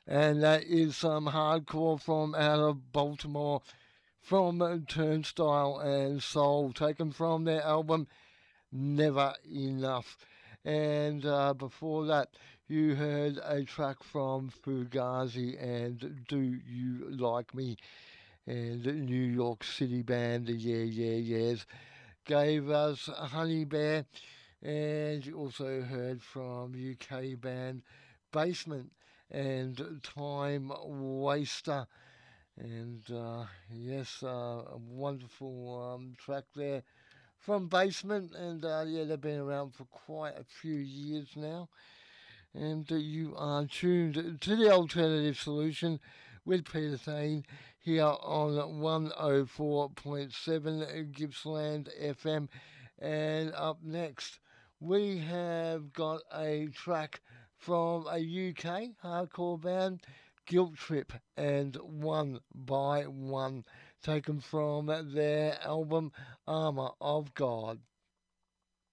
and that is some hardcore from out of Baltimore from Turnstile and Soul, taken from their album Never Enough. And before that, you heard a track from Fugazi and Do You Like Me? And New York City band, the Yeah Yeah Yeahs, gave us Honey Bear. And you also heard from UK band Basement and Time Waster. And yes, a wonderful track there from Basement. And yeah, they've been around for quite a few years now. And you are tuned to the Alternative Solution with Peter Thane here on 104.7 Gippsland FM. And up next, we have got a track from a UK hardcore band, Guilt Trip, and One by One, taken from their album Armour of God.